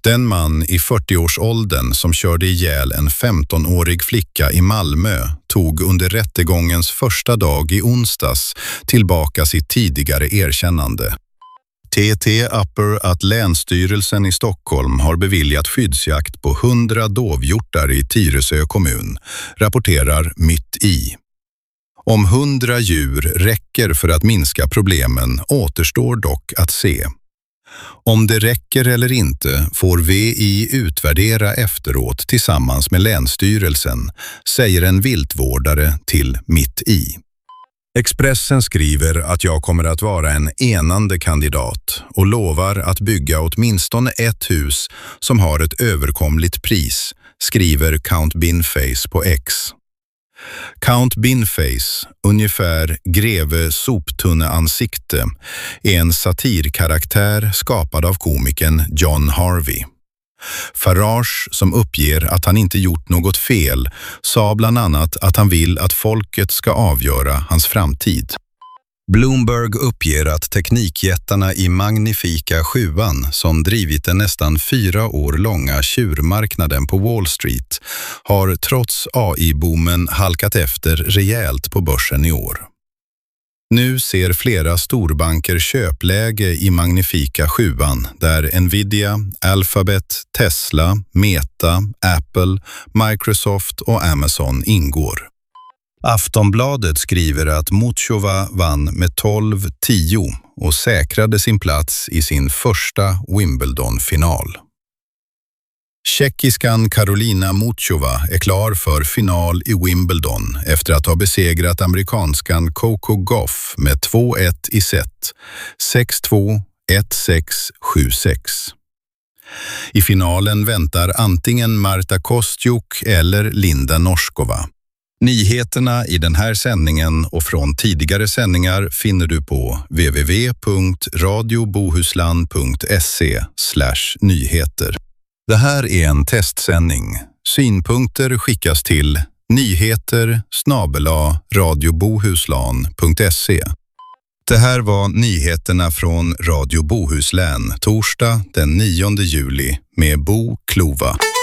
Den man i 40-årsåldern som körde ihjäl en 15-årig flicka i Malmö tog under rättegångens första dag i onsdags tillbaka sitt tidigare erkännande. TT Upper att Länsstyrelsen i Stockholm har beviljat skyddsjakt på 100 dovhjortar i Tyresö kommun, rapporterar Mitt i. Om 100 djur räcker för att minska problemen återstår dock att se. Om det räcker eller inte får VI utvärdera efteråt tillsammans med Länsstyrelsen, säger en viltvårdare till Mitt i. Expressen skriver att jag kommer att vara en enande kandidat och lovar att bygga åtminstone ett hus som har ett överkomligt pris, skriver Count Binface på X. Count Binface, ungefär greve soptunneansikte, är en satirkaraktär skapad av komikern John Harvey. Farage, som uppger att han inte gjort något fel, sa bland annat att han vill att folket ska avgöra hans framtid. Bloomberg uppger att teknikjättarna i Magnifika 7:an, som drivit den nästan 4 år långa tjurmarknaden på Wall Street, har trots AI-boomen halkat efter rejält på börsen i år. Nu ser flera storbanker köpläge i Magnifika 7:an där Nvidia, Alphabet, Tesla, Meta, Apple, Microsoft och Amazon ingår. Aftonbladet skriver att Muchova vann med 12-10 och säkrade sin plats i sin första Wimbledon-final. Tjeckiskan Karolina Muchova är klar för final i Wimbledon efter att ha besegrat amerikanskan Coco Gauff med 2-1 i set, 6-2, 1-6, 7-6. I finalen väntar antingen Marta Kostyuk eller Linda Norskova. Nyheterna i den här sändningen och från tidigare sändningar finner du på www.radiobohuslan.se/nyheter. Det här är en testsändning. Synpunkter skickas till nyheter@radiobohuslän.se. Det här var nyheterna från Radio Bohuslän, torsdag den 9 juli med Bo Klova.